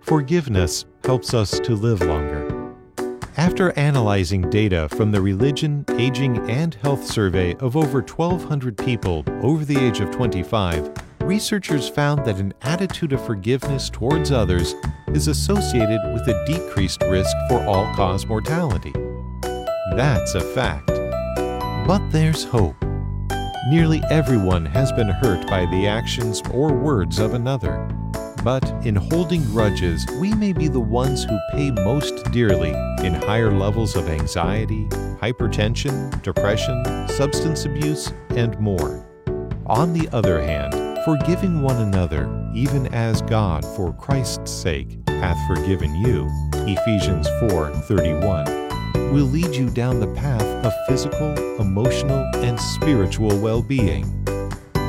Forgiveness helps us to live longer. After analyzing data from the Religion, Aging, and Health Survey of over 1,200 people over the age of 25, researchers found that an attitude of forgiveness towards others is associated with a decreased risk for all-cause mortality. That's a fact. But there's hope. Nearly everyone has been hurt by the actions or words of another. But in holding grudges, we may be the ones who pay most dearly in higher levels of anxiety, hypertension, depression, substance abuse, and more. On the other hand, forgiving one another, even as God for Christ's sake hath forgiven you, Ephesians 4:31, will lead you down the path of physical, emotional, and spiritual well-being.